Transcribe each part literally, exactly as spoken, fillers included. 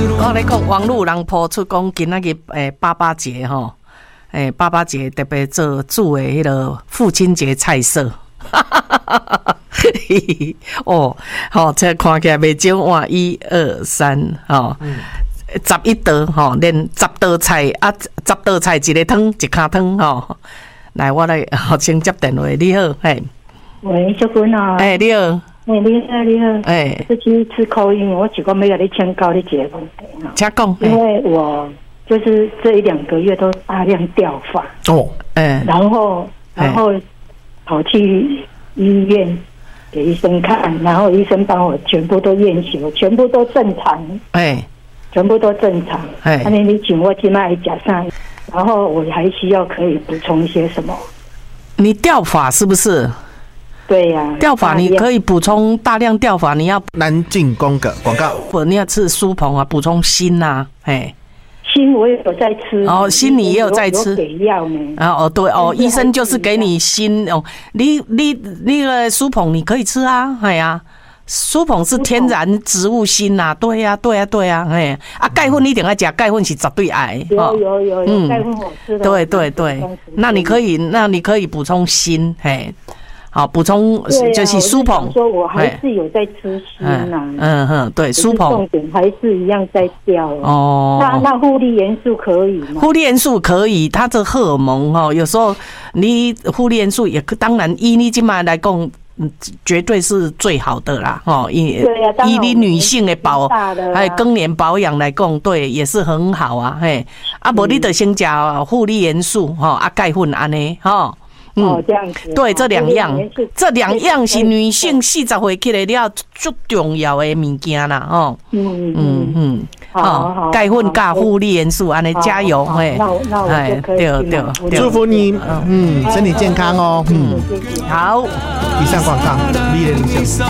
我咧讲，网络人抛出讲今仔日诶爸爸节吼，诶爸爸节特别做煮的迄个父亲节菜色。哦，好，这看起来袂少碗，一二三，吼，十一道吼，连十道菜啊，十道菜一个汤，一卡汤吼。来，我来好先接电话，你好，嘿， 喂，小君啊， 哎，你好。 哎、欸，你好，你好。哎、 欸， 这次吃口音，我是讲要给你请教你一个问题哈。 请讲。 因为我就是这一两个月都大量掉发。 哦，哎、欸， 然后，然后跑去医院给医生看，然后医生帮我全部都验血，全部都正常。哎、欸，全部都正常。哎、欸，那你请我今麦加上，然后我还需要可以补充一些什么？ 你掉发是不是？ 对呀、啊， 掉发你可以补充大量掉发，你要南进公个广告， 不，你要吃苏鹏啊，补充锌呐，哎， 锌我也有在吃， 哦，锌你也有在吃， 给药呢， 啊，哦，对哦，医生就是给你锌哦，你你那个苏鹏你可以吃啊，哎呀、啊，苏鹏是天然植物锌呐、啊，对呀、啊，对呀、啊，对呀、啊，哎，啊，钙粉一定要吃，钙粉是绝对爱， 有有有有，钙粉我吃的， 对对对，那你可以，那你可以补充锌，嘿。好，补充就是苏鹏。 说我还是有在吃锌呐。 嗯哼，对，苏鹏。 重点还是一样在掉。哦。那那护理元素可以吗？ 护理元素可以，它这荷尔蒙哈，有时候你护理元素也当然以你今麦来讲，绝对是最好的啦。哦，以以你女性的保还有更年保养来讲，对，也是很好啊。嘿，啊，无你得先吃护理元素哈，啊，钙粉安尼哈。 嗯、哦，这样子。 对，这两样，这两样是女性四十岁起来了最重要的物件啦，哦。嗯嗯嗯，好，钙粉加护理元素，安尼加油，嘿。 那那我就可以。 对对，祝福你，嗯，身体健康哦，嗯， 好。 以上广告，你的铃声。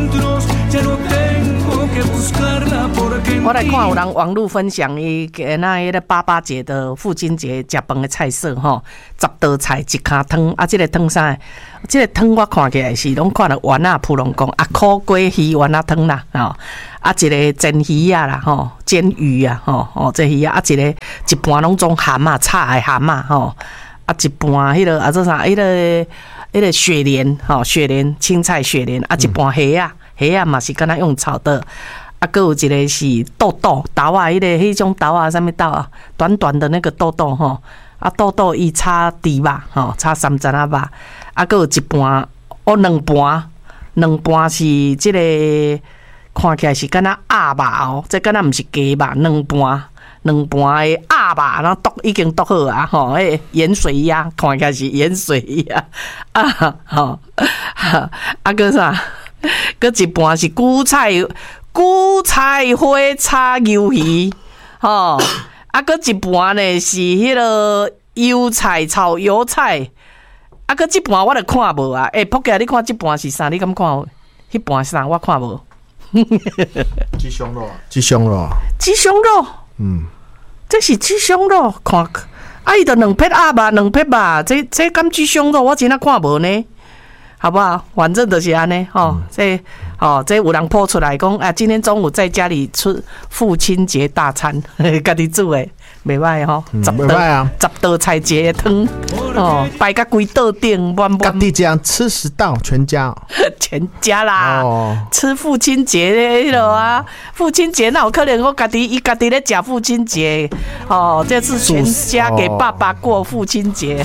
我来看有人网络分享伊那迄个爸爸节的父亲节食饭的菜色吼，十道菜一卡汤啊，这个汤啥？这个汤我看起来是拢看到丸仔普龙宫啊，苦瓜鱼丸仔汤啦，吼啊，一个煎鱼啊啦，吼煎鱼啊，吼哦这鱼啊，啊一个一半拢种蛤蟆炒的蛤蟆吼，啊一半迄个啊做啥？迄个迄个雪莲吼，雪莲青菜雪莲啊，一半虾啊，虾啊嘛是敢若用炒的。啊，还有一个是豆豆豆啊，迄个迄种豆啊，什么豆啊，短短的那个豆豆吼，啊豆豆伊炒猪肉吼，炒三层啊肉，啊，还有一盘哦两盘，两盘是即个看起来是敢若鸭肉哦，这敢若毋是鸡肉，两盘两盘的鸭肉，然后剁已经剁好啊，吼，迄盐水鸭，看起来是盐水鸭啊，吼，啊个啥？个一盘是韭菜。韭菜花炒鱿鱼，吼，啊，搁一盘呢是迄个油菜炒油菜，啊，搁这盘我著看无啊，诶、欸，仆街，你看这盘是啥？你敢看？迄盘是啥？我看无。 鸡胸肉，鸡胸肉， 鸡胸肉，嗯，这是鸡胸肉，看，啊，伊著两片鸭吧，两片吧，这这敢鸡胸肉，我真啊看无呢。好不好？反正就是安尼吼，这哦，这有人po出来讲啊，今天中午在家里吃父亲节大餐，家己煮的，袂歹吼， 十道啊， 十道菜一个汤哦，摆甲规道顶，满满。 家己这样吃十道，全家， 全家啦，哦、吃父亲节的迄落啊，父亲节那有可能我家己伊家己咧食父亲节哦，这次全家给爸爸过父亲节。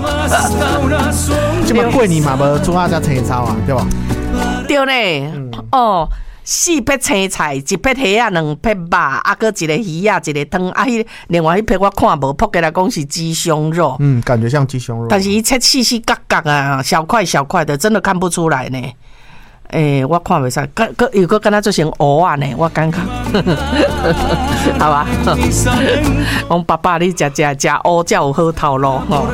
这么过年嘛，无煮啊只青草啊，对吧？ 对呢，嗯、哦，四片青菜，一片虾啊，两片肉，啊，搁一个鱼啊，一个汤啊，迄另外迄片我看无，扑起来讲是鸡胸肉， 嗯，感觉像鸡胸肉， 但是伊切细细角角啊，小块小块的，真的看不出来呢。诶、欸，我看袂使，个个又个敢若做成蚵仔呢，我感觉，好吧？我爸爸你食食食蚵才有好头路吼。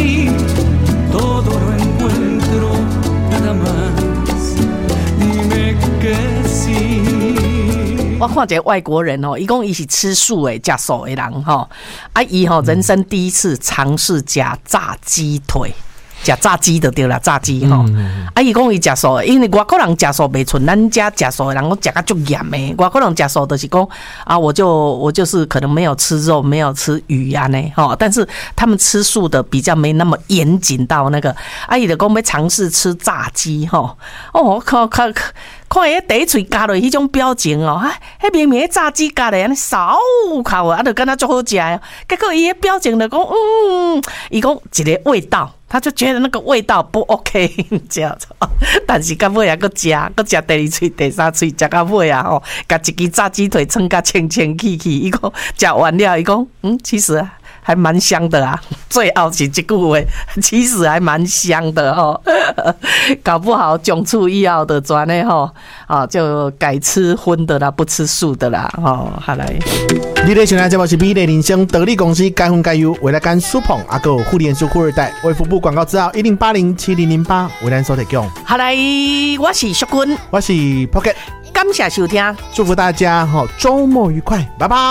我看一个外国人哦，伊讲伊是吃素诶，食素诶人吼，啊伊吼人生第一次尝试食炸鸡腿。 食炸鸡就对啦，炸鸡吼。嗯、啊，伊讲伊食素，因为外国人食素袂像咱家食素的人讲食甲足严的。外国人食素就是讲啊，我就我就是可能没有吃肉，没有吃鱼啊呢，吼。但是他们吃素的比较没那么严谨到那个。啊，伊就讲要尝试吃炸鸡吼。哦，靠靠。看伊第一喙夹落迄种表情哦，哈，迄明明炸鸡夹咧安尼烧烤啊，啊，就敢若足好食哦。结果伊迄表情就讲，嗯，伊讲一个味道，他就觉得那个味道不 OK， 这样子。但是到尾啊，搁食，搁食第二喙、第三喙，食到尾啊吼，甲一支炸鸡腿撑甲清清气气。伊讲食完了，伊讲，嗯，其实啊。还蛮香的啊，最后是这句话，其实还蛮香的哦。搞不好囧出以后的转呢吼，啊就改吃荤的啦，不吃素的啦，哦，好来。 你咧现在节目是美丽人生得力公司该荤该优为了干苏捧阿哥护脸素富二代为服部广告字号一零八零七零零八为咱所提供。 好来，我是淑君， 我是 Pocket， 感谢收听， 祝福大家哈周末愉快，拜拜。